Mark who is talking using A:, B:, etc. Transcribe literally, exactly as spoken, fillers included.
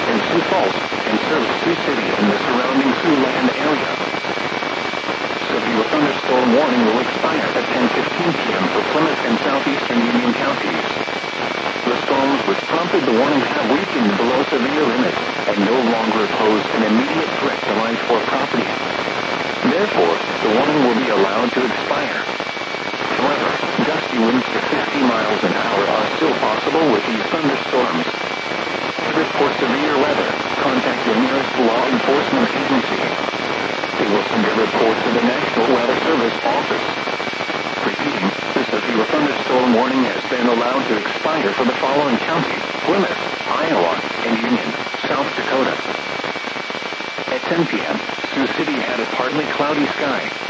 A: and Sioux Falls, and serves Sioux City and the surrounding Siouxland area. Severe thunderstorm warning will expire at ten fifteen p.m. for Plymouth and southeastern Union counties. The storms which prompted the warning have weakened below severe limits and no longer pose an immediate threat to life or property. Therefore, the warning will be allowed to expire. However, gusty winds to fifty miles an hour are still possible with these thunderstorms. To report severe weather, contact your nearest law enforcement agency. They will send a report to the National Weather Service office. Repeating, the severe thunderstorm warning has been allowed to expire for the following counties: Plymouth, Iowa, and Union, South Dakota. At ten p.m., Sioux City had a partly cloudy sky.